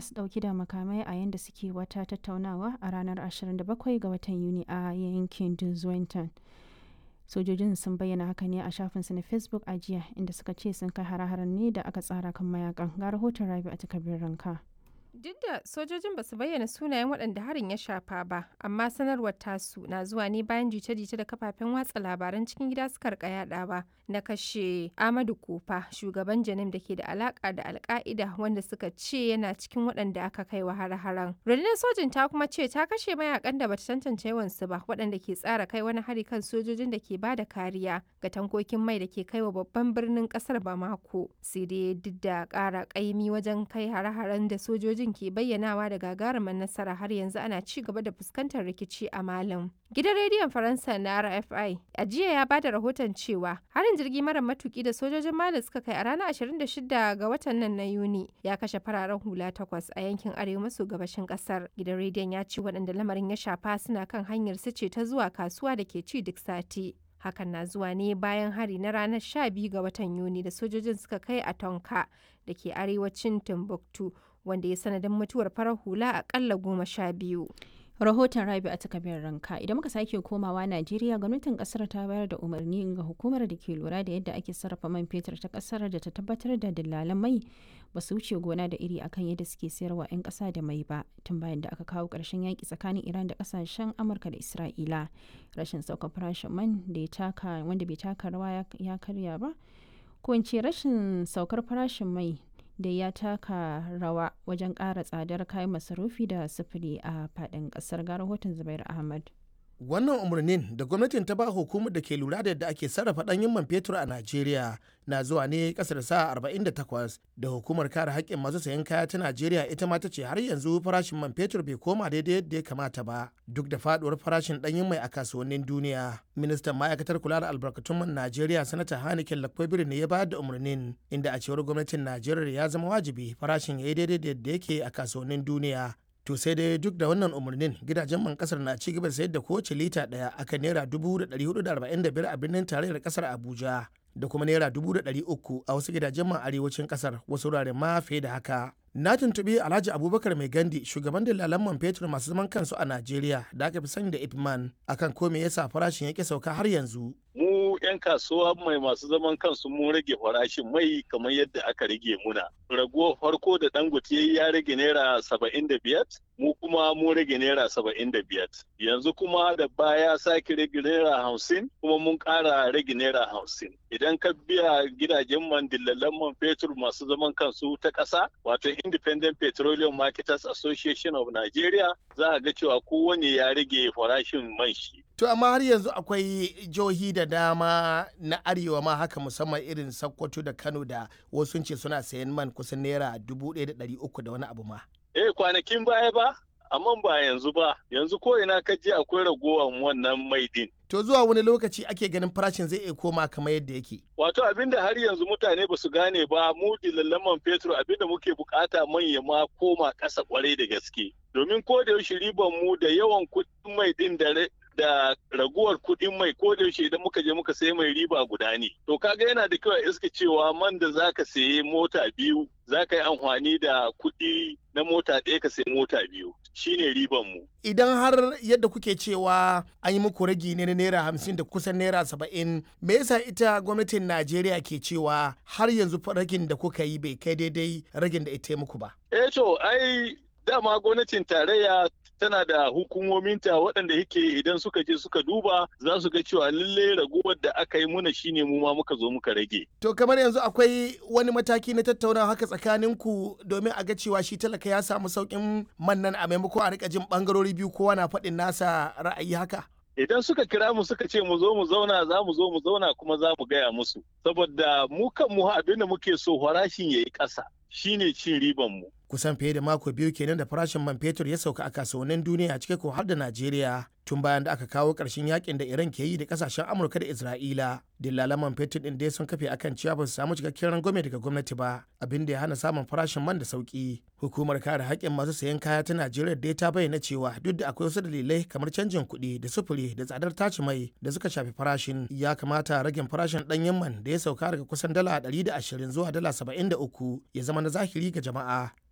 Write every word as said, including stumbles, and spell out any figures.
masu ɗauke da makamai a yanda suke wata tattaunawa a ranar ashirin da bakwai ga watan Yuni a yankin Duzwenton. Sojojin sun bayyana haka ne a shafinsu na Facebook a jiya, inda suka ce sun kai hare-haren ne da aka tsara kan mayakan. Ga rahoton Rabi a takardar ranka. Duk da sojojin ba su bayyana sunayen waɗanda harin ya shafa ba, amma sanarwar tasu na zuwa ne bayan jita-jita da kafafen watsa labaran cikin gida suka rika yadawa na kashe Amadu Kofa, shugaban Janim da ke da alaka da Alka'ida, wanda suka ce yana cikin waɗanda aka kai wa hare-haren. Rundunar sojin ta kuma ce ta kashe mayakan da bata tantance yawansu ba, waɗanda ke tsara kai wani hari kan sojojin da ke bada kariya ga tankokin mai da ke kai wa babban birnin ƙasar Bamako. Sai dai duk da ƙara ƙaimi wajen kai hare-haren da sojojin ke bayyanawa da gagarumin nasara, har yanzu ana ci gaba da fuskantar rikici a Malam. Gidan rediyon Faransa na R F I a jiya ya bada rahoton cewa harin jirgi mara matuki da sojojin Mali suka kai a ranar ashirin da shida ga watan nan na Yuni ya kashe fararen hula takwas a yankin arewa maso gabashin kasar. Gidan rediyon ya ce waɗanda lamarin ya shafa suna kan hanyar su ce ta zuwa kasuwa da ke ci duk sati. Hakan na zuwa ne bayan hari na ranar sha biyu ga watan Yuni da sojojin suka kai a Tonka da ke arewacin Timbuktu, wanda ya sanadin mutuwar farar hula akalla goma sha biyu. Rahoton Rabi a takardar ranka. Idan muka sake komawa Najeriya, gwamnatin kasar ta bayar da umarni ga hukumar da ke lura da yadda ake sarrafa man fetur ta kasar da ta tabbatar da dillalan mai ba su wuce gona da iri akan yadda suke sayarwa 'yan kasa da mai ba, tun bayan da aka kawo ƙarshen yaƙi tsakanin Iran da kasashen Amurka da Isra'ila. Rashin saukar farashin man da ya taka wanda bai taka rawa ya karya ba, ko in ce rashin saukar farashin mai da ya taka rawa wajen ƙara tsadar kayan masarufi da sufuri a faɗin ƙasar. Ga rahoton Zubair Ahmad. Wannan umarnin da gwamnatin ta ba hukumar da ke lura da yadda ake sarrafa ɗanyen man fetur a Najeriya na zuwa ne ƙasar sa arba'in da takwas da hukumar kare haƙƙin masu sayan kaya ta Najeriya ita ma ta ce har yanzu farashin man fetur bai koma daidai yadda ya kamata ba duk da faɗuwar farashin ɗanyen mai a kasuwannin duniya. Ministan ma'aikatar kula da albarkatun man Najeriya Sanata Hanikin Lakwaibiri ne ya bayar da umarnin, inda a cewar gwamnatin Najeriya ya zama wajibi farashin ya yi daidai da yadda yake a kasuwannin duniya. To sai dai duk da wannan umarnin, gidajen man kasar na ci gaba da sayar da kowace lita daya akan naira dubu da ɗari hudu da arba'in da biyar a birnin tarayyar kasar Abuja, da kuma naira dubu da ɗari uku a wasu gidajen man arewacin kasar, wasu wuraren ma fiye da haka. Na tuntuɓi Alhaji Abubakar Mai Gandi, shugaban dillalan man fetur masu zaman kansu a Najeriya da aka fi sani da Ipman, akan ko me yasa farashin yake sauka har yanzu. Mu 'yan kasuwa mai masu zaman kansu mun rage farashin mai kamar yadda aka rage muna. Raguwar farko da Dangote ya rage naira saba'in da biyar, mu kuma mun rage naira saba'in da biyar. Yanzu kuma da baya sake rage naira hamsin, kuma mun ƙara rage naira hamsin. Idan ka biya gidajen man dillalan man fetur masu zaman kansu ta ƙasa, wato Independent Petroleum Marketers Association of Nigeria, za a ga cewa kowane ya rage farashin man shi. To amma har yanzu akwai jihohi da dama na arewa ma haka, musamman irin Sokoto da Kano, da wasu ce suna sayan man kusan naira dubu ɗaya da ɗari uku da wani abu ma. Eh, kwanakin baya ba, amma ba yanzu ba. Yanzu ko ina ka je akwai ragowar wannan mai din. To zuwa wani lokaci ake ganin farashin zai iya koma kamar yadda yake? Wato abinda har yanzu mutane ba su gane ba, mu dillalan man fetur abinda muke bukata man ya ma koma ƙasa kwarai da gaske. Domin ko da yaushe riban mu da yawan kuɗin mai din da da raguwar kuɗin mai ko da yaushe idan muka je muka sayi mai riba guda ne. To kaga yana da kyau a iska cewa man da zaka sayi mota biyu zaka yi amfani da kuɗi na mota ɗaya ka sayi mota biyu. Shine riban mu. Idan har yadda kuke cewa an yi muku ragi ne na naira hamsin da kusan naira saba'in, me yasa ita gwamnatin Najeriya ke cewa har yanzu ragin da kuka yi bai kai daidai ragin da ita muku ba? Eh to ai dama gwamnatin tarayya tana da hukumominta waɗanda yake idan suka je suka duba za su ga cewa lalle raguwar da aka yi muna shine mu ma muka zo muka rage. To kamar yanzu akwai wani mataki na tattaunawa haka tsakaninku domin a ga cewa shi talaka ya samu sauƙin man nan a maimakon a rika jin ɓangarori biyu kowa na faɗin nasa ra'ayi haka? Idan suka kira mu suka ce mu zo mu zauna, za mu zo mu zauna kuma za mu gaya musu. Saboda mu kanmu abin da muke so farashin ya yi ƙasa shine cin riban mu. Kusan fiye da mako biyu kenan da farashin man fetur ya sauka a kasuwannin duniya cike ko har da Najeriya, tun bayan da aka kawo ƙarshen yakin da Iran ke yi da kasashen Amurka da Isra'ila. Dillalan man fetur din dai sun kafe akan cewa ba su samu cikakken rangwame daga gwamnati ba, abin da ya hana samun farashin man da sauki. Hukumar kare haƙƙin masu sayan kaya ta Najeriya dai ta bayyana cewa duk da akwai wasu dalilai kamar canjin kuɗi da sufuri da tsadar tace mai da suka shafi farashin, ya kamata ragin farashin ɗanyen man da ya sauka daga kusan dala ɗari da ashirin zuwa dala saba'in da uku ya zama na zahiri ga jama'a.